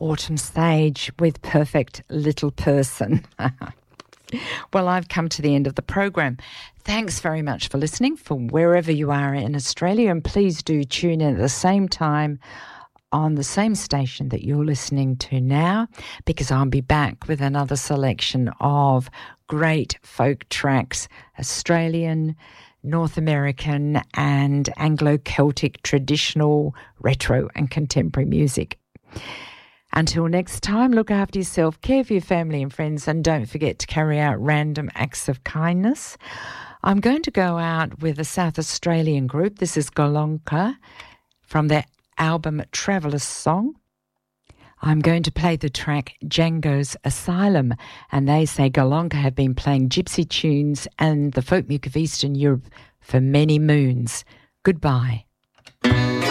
Autumn Sage with Perfect Little Person. Well, I've come to the end of the program. Thanks very much for listening from wherever you are in Australia, and please do tune in at the same time on the same station that you're listening to now, because I'll be back with another selection of great folk tracks, Australian, North American and Anglo-Celtic traditional, retro and contemporary music. Until next time, look after yourself, care for your family and friends, and don't forget to carry out random acts of kindness. I'm going to go out with a South Australian group. This is Golonka from their album Traveller's Song. I'm going to play the track Django's Asylum, and they say Golonka have been playing gypsy tunes and the folk music of Eastern Europe for many moons. Goodbye.